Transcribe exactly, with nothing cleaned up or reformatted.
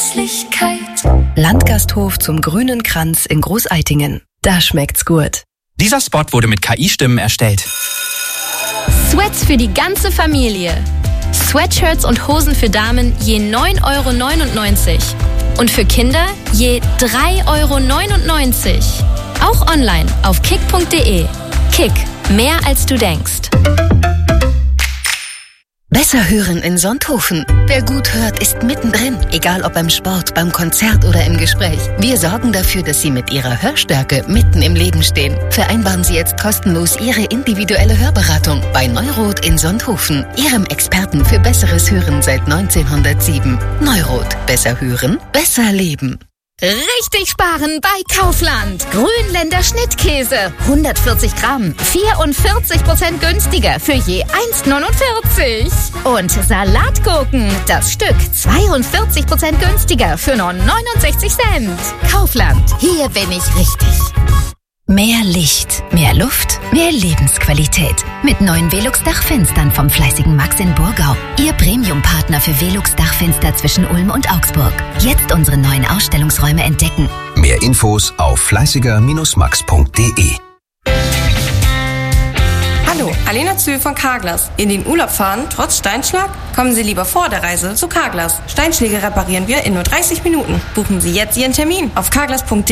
Herzlichkeit. Landgasthof zum Grünen Kranz in Großeitingen. Da schmeckt's gut. Dieser Spot wurde mit K I-Stimmen erstellt. Sweats für die ganze Familie. Sweatshirts und Hosen für Damen je neun Euro neunundneunzig. Und für Kinder je drei Euro neunundneunzig. Auch online auf kick punkt de. Kick, mehr als du denkst. Besser hören in Sonthofen. Wer gut hört, ist mittendrin. Egal ob beim Sport, beim Konzert oder im Gespräch. Wir sorgen dafür, dass Sie mit Ihrer Hörstärke mitten im Leben stehen. Vereinbaren Sie jetzt kostenlos Ihre individuelle Hörberatung bei Neurot in Sonthofen. Ihrem Experten für besseres Hören seit neunzehnhundertsieben. Neurot. Besser hören, besser leben. Richtig sparen bei Kaufland. Grünländer Schnittkäse. hundertvierzig Gramm. vierundvierzig Prozent günstiger für je eins neunundvierzig. Und Salatgurken. Das Stück zweiundvierzig Prozent günstiger für nur neunundsechzig Cent. Kaufland. Hier bin ich richtig. Mehr Licht, mehr Luft, mehr Lebensqualität. Mit neuen Velux Dachfenstern vom fleißigen Max in Burgau. Ihr Premium-Partner für Velux Dachfenster zwischen Ulm und Augsburg. Jetzt unsere neuen Ausstellungsräume entdecken. Mehr Infos auf fleißiger Bindestrich max punkt de. Hallo, Alena Zühl von Carglass. In den Urlaub fahren, trotz Steinschlag? Kommen Sie lieber vor der Reise zu Carglass. Steinschläge reparieren wir in nur dreißig Minuten. Buchen Sie jetzt Ihren Termin auf carglass punkt de.